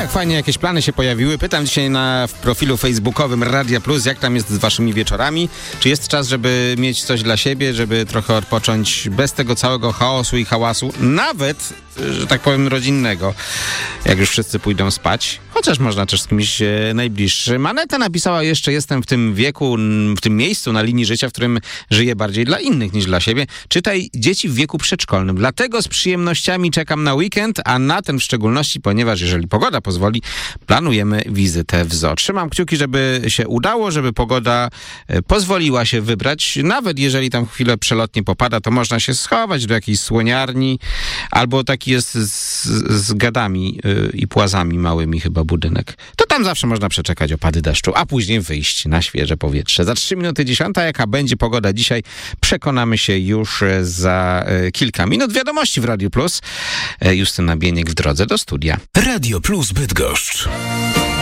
tak, fajnie, jakieś plany się pojawiły. Pytam dzisiaj w profilu facebookowym Radia Plus, jak tam jest z waszymi wieczorami? Czy jest czas, żeby mieć coś dla siebie, żeby trochę odpocząć bez tego całego chaosu i hałasu, nawet, że tak powiem, rodzinnego, jak już wszyscy pójdą spać? Chociaż można też z kimś najbliższym. Aneta napisała jeszcze, jestem w tym wieku, w tym miejscu na linii życia, w którym żyję bardziej dla innych niż dla siebie. Czytaj, dzieci w wieku przedszkolnym. Dlatego z przyjemnościami czekam na weekend, a na ten w szczególności, ponieważ jeżeli pogoda pozwoli, planujemy wizytę w zoo. Trzymam kciuki, żeby się udało, żeby pogoda pozwoliła się wybrać. Nawet jeżeli tam chwilę przelotnie popada, to można się schować do jakiejś słoniarni, albo taki jest z gadami i płazami małymi chyba budynek. To tam zawsze można przeczekać opady deszczu, a później wyjść na świeże powietrze. Za 3 minuty 10, jaka będzie pogoda dzisiaj, przekonamy się już za kilka minut. Wiadomości w Radiu Plus. Justyna Bieniek w drodze do studia. Radio Plus Bydgoszcz.